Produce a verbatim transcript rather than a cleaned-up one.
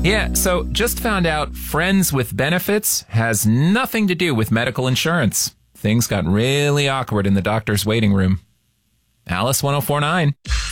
Yeah, so just found out Friends with Benefits has nothing to do with medical insurance. Things got really awkward in the doctor's waiting room. Alice one oh four point nine.